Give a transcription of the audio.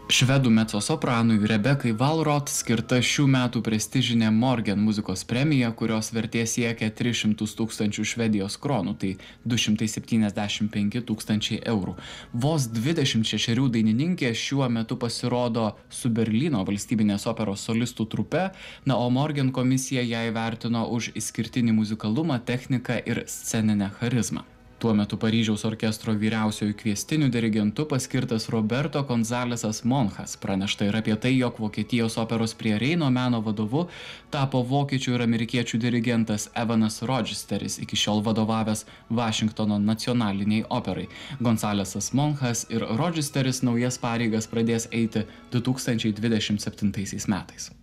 Švedų mecosopranui Rebekai Valrot skirta šių metų prestižinė Morgen muzikos premija, kurios vertė siekia 300 000 švedijos kronų, tai 275 000 eurų. Vos 26 dainininkė šiuo metu pasirodo su Berlyno valstybinės operos solistų trupe, o Morgen komisija ją įvertino už išskirtinį muzikalumą, techniką ir sceninę charizmą. Tuo metu Paryžiaus orkestro vyriausiojų kviestiniu dirigentu paskirtas Roberto Gonzalesas Monjas. Pranešta ir apie tai, jog Vokietijos operos prie Reino meno vadovu tapo vokiečių ir amerikiečių dirigentas Evanas Rodžesteris, iki šiol vadovavęs Vašingtono nacionaliniai operai. Gonzalesas Monjas ir Rodžesteris naujas pareigas pradės eiti 2027 metais.